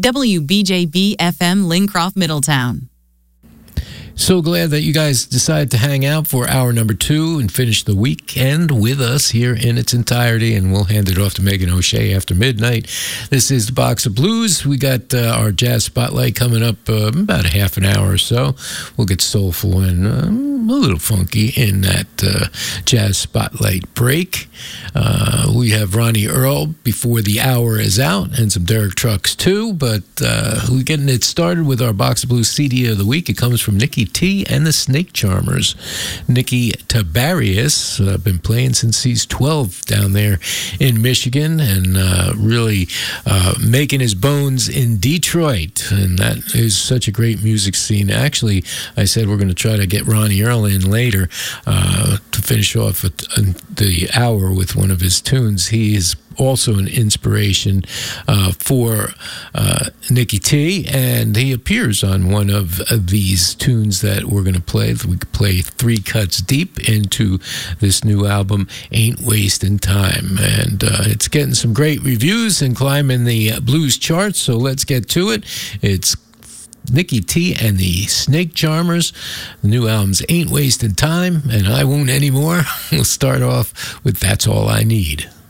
WBJB FM Lincroft, Middletown. So glad that you guys decided to hang out for hour number 2 and finish the weekend with us here in its entirety, and we'll hand it off to Megan O'Shea after midnight. This is the Box of Blues. We got our Jazz Spotlight coming up about a half an hour or so. We'll get soulful and a little funky in that Jazz Spotlight break. We have Ronnie Earl before the hour is out, and some Derek Trucks too, but we're getting it started with our Box of Blues CD of the week. It comes from Nikki T and the Snake Charmers. Nikki Tiberius, been playing since he's 12 down there in Michigan, and really making his bones in Detroit, and that is such a great music scene. Actually, I said we're going to try to get Ronnie Earl in later to finish off the hour with one of his tunes. He is also an inspiration for Nikki T, and he appears on one of these tunes that we're going to play. We could play 3 cuts deep into this new album, Ain't Wasting Time, and it's getting some great reviews and climbing the blues charts, so let's get to it. It's Nikki T and the Snake Charmers. The new album's Ain't Wasting Time, and I Won't Anymore. We'll start off with That's All I Need.